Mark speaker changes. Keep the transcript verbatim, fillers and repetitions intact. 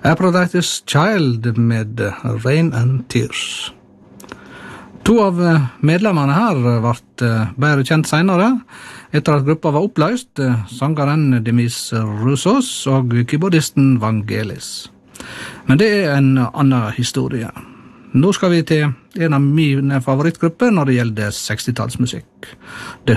Speaker 1: Aphrodite's Child med Rain and Tears. To av medlemmene her ble bedre kjent senere, etter at gruppa var oppløst, sangeren Demis Roussos og keyboardisten Vangelis. Men det er en annen historie. Nå skal vi til en av mine favorittgrupper når det gjelder sekstitallsmusikk. Det